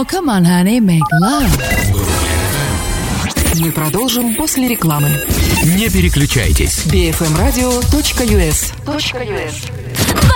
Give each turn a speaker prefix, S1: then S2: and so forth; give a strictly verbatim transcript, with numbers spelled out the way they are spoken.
S1: Oh, come on, honey, make love.
S2: Мы продолжим после рекламы.
S3: Не переключайтесь.
S2: би эф эм радио точка ю эс